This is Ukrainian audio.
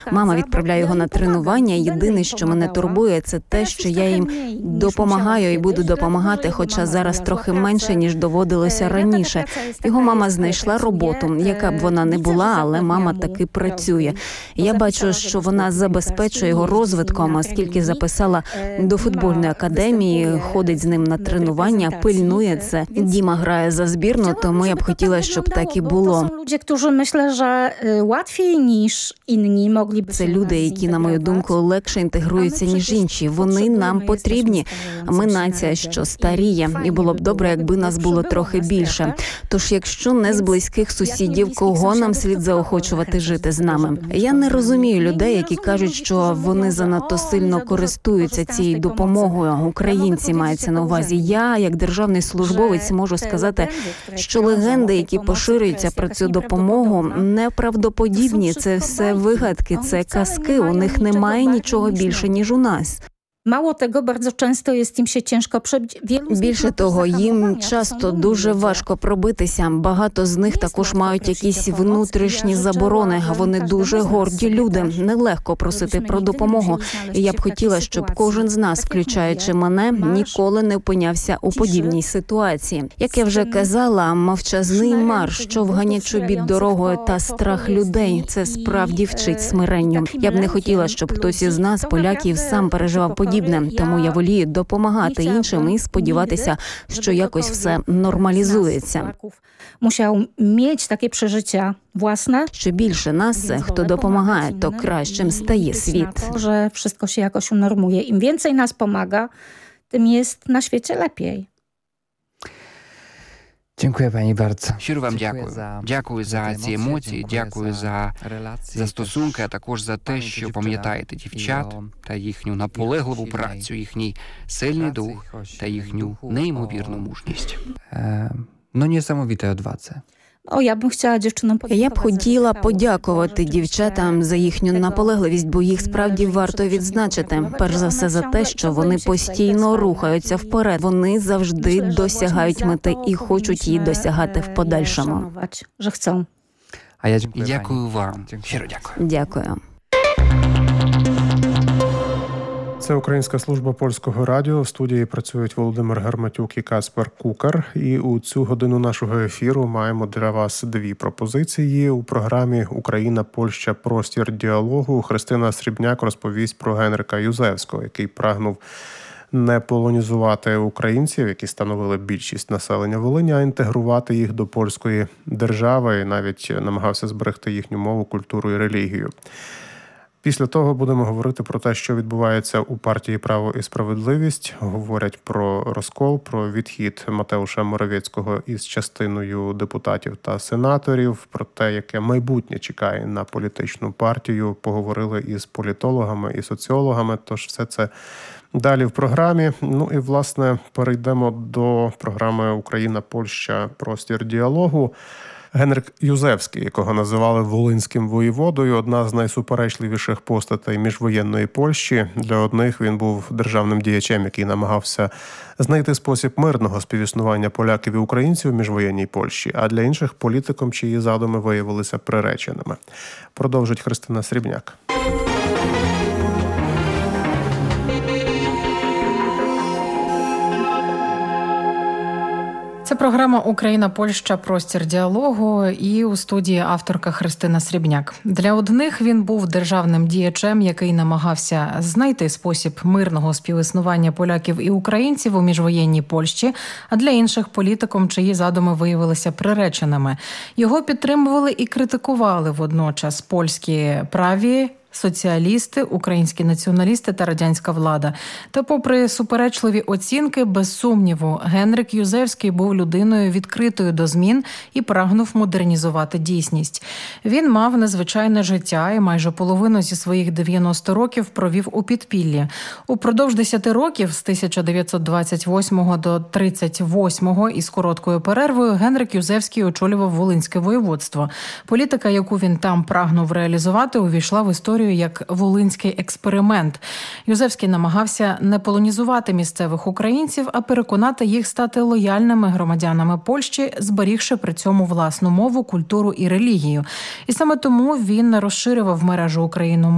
Мама відправляє його на тренування. Єдине, що мене турбує, це те, що я їм допомагаю і буду допомагати, хоча зараз трохи менше, ніж доводилося раніше. Його мама знайшла роботу, яка б вона не була, але мама таки працює. Я бачу, що вона забезпечує його розвитком, оскільки записала до футбольної академії, ходить з ним на тренування, пильнує це. Діма грає за збірну, тому я б хотіла, щоб так і було. Це люди, які, на мою думку, легше інтегруються, ніж інші. Вони нам потрібні. Ми нація, що старіє. І було б добре, якби нас було трохи більше. Тож, якщо не з близьких сусідів, кого нам слід заохочувати жити з нами? Я не розумію людей, які кажуть, що вони занадто сильно користуються цією допомогою. Українці мається на увазі. Я, як державний службовець, можу сказати, що легенди, які поширюються про цю допомогу, неправдоподібні. Це все вигадки, це казки. У них немає нічого більше, ніж у нас. Більше того, їм часто дуже важко пробитися. Багато з них також мають якісь внутрішні заборони. Вони дуже горді люди. Нелегко просити про допомогу. І я б хотіла, щоб кожен з нас, включаючи мене, ніколи не опинявся у подібній ситуації. Як я вже казала, мовчазний марш, що вганя чобіт дорогою та страх людей – це справді вчить смиренню. Я б не хотіла, щоб хтось із нас, поляків, сам переживав подібне. Тому я волію допомагати іншим і сподіватися, що якось все нормалізується. Мусив мати таке пережиття власне. Що більше нас, хто допомагає, то кращим стає світ. Що все się jakoś unormuje. Im więcej nas pomaga, tym jest na świecie lepiej. Dziękuję pani bardzo. Щиро вам дякую. Дякую за ці емоції, дякую за стосунки, а також за те, що пам'ятаєте дівчат та їхню наполегливу працю, їхній сильний дух та їхню неймовірну мужність. No niesamowitej odwadze. Я б хотіла подякувати дівчатам за їхню наполегливість, бо їх справді варто відзначити. Перш за все за те, що вони постійно рухаються вперед. Вони завжди досягають мети і хочуть її досягати в подальшому. A ja І дякую вам. Щиро дякую. Дякую. Це Українська служба Польського радіо. В студії працюють Володимир Гарматюк і Каспер Кукар. І у цю годину нашого ефіру маємо для вас дві пропозиції. У програмі «Україна-Польща. Простір діалогу» Христина Срібняк розповість про Генрика Юзевського, який прагнув не полонізувати українців, які становили більшість населення Волині, а інтегрувати їх до польської держави і навіть намагався зберегти їхню мову, культуру і релігію. Після того будемо говорити про те, що відбувається у партії «Право і справедливість». Говорять про розкол, про відхід Матеуша Моровецького із частиною депутатів та сенаторів, про те, яке майбутнє чекає на політичну партію. Поговорили із політологами і соціологами, тож все це далі в програмі. Ну і, власне, перейдемо до програми «Україна-Польща. Простір діалогу». Генрик Юзевський, якого називали волинським воєводою, одна з найсуперечливіших постатей міжвоєнної Польщі. Для одних він був державним діячем, який намагався знайти спосіб мирного співіснування поляків і українців в міжвоєнній Польщі, а для інших – політиком, чиї задуми виявилися приреченими. Продовжить Христина Срібняк. Це програма «Україна-Польща. Простір діалогу» і у студії авторка Христина Срібняк. Для одних він був державним діячем, який намагався знайти спосіб мирного співіснування поляків і українців у міжвоєнній Польщі, а для інших – політиком, чиї задуми виявилися приреченими. Його підтримували і критикували водночас польські праві, соціалісти, українські націоналісти та радянська влада. Та попри суперечливі оцінки, без сумніву, Генрик Юзевський був людиною відкритою до змін і прагнув модернізувати дійсність. Він мав незвичайне життя і майже половину зі своїх 90 років провів у підпіллі. Упродовж 10 років, з 1928 до 38 із короткою перервою, Генрик Юзевський очолював Волинське воєводство. Політика, яку він там прагнув реалізувати, увійшла в історію як волинський експеримент. Юзевський намагався не полонізувати місцевих українців, а переконати їх стати лояльними громадянами Польщі, зберігши при цьому власну мову, культуру і релігію. І саме тому він розширював мережу україномовних